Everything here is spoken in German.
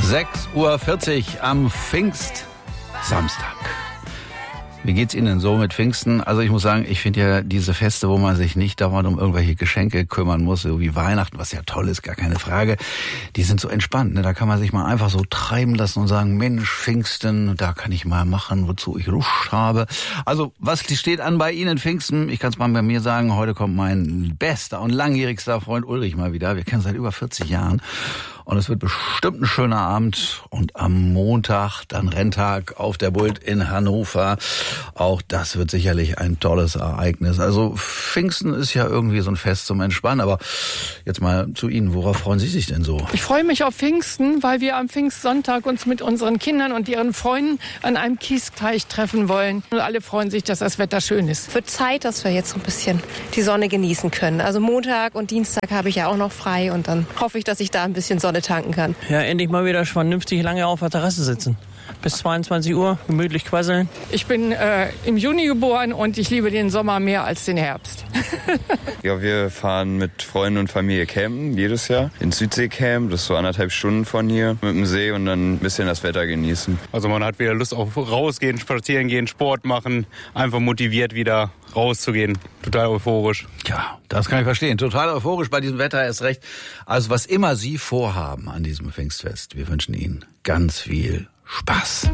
6:40 Uhr am Pfingstsamstag. Wie geht's Ihnen so mit Pfingsten? Also ich muss sagen, ich finde ja diese Feste, wo man sich nicht dauernd um irgendwelche Geschenke kümmern muss, so wie Weihnachten, was ja toll ist, gar keine Frage, die sind so entspannt. Ne? Da kann man sich mal einfach so treiben lassen und sagen, Mensch, Pfingsten, da kann ich mal machen, wozu ich Lust habe. Also was steht an bei Ihnen Pfingsten? Ich kann es mal bei mir sagen, heute kommt mein bester und langjährigster Freund Ulrich mal wieder. Wir kennen seit über 40 Jahren. Und es wird bestimmt ein schöner Abend. Und am Montag, dann Renntag auf der Bult in Hannover. Auch das wird sicherlich ein tolles Ereignis. Also Pfingsten ist ja irgendwie so ein Fest zum Entspannen. Aber jetzt mal zu Ihnen. Worauf freuen Sie sich denn so? Ich freue mich auf Pfingsten, weil wir am Pfingstsonntag uns mit unseren Kindern und ihren Freunden an einem Kiesteich treffen wollen. Und alle freuen sich, dass das Wetter schön ist. Wird Zeit, dass wir jetzt so ein bisschen die Sonne genießen können. Also Montag und Dienstag habe ich ja auch noch frei. Und dann hoffe ich, dass ich da ein bisschen Sonne tanken kann. Ja, endlich mal wieder vernünftig lange auf der Terrasse sitzen. Bis 22 Uhr, gemütlich quasseln. Ich bin im Juni geboren und ich liebe den Sommer mehr als den Herbst. Ja, wir fahren mit Freunden und Familie campen, jedes Jahr. Ins Südseecamp, das ist so 1,5 Stunden von hier, mit dem See und dann ein bisschen das Wetter genießen. Also man hat wieder Lust auf rausgehen, spazieren gehen, Sport machen, einfach motiviert wieder rauszugehen. Total euphorisch. Ja, das kann ich verstehen. Total euphorisch bei diesem Wetter, ist recht. Also was immer Sie vorhaben an diesem Pfingstfest, wir wünschen Ihnen ganz viel Spaß.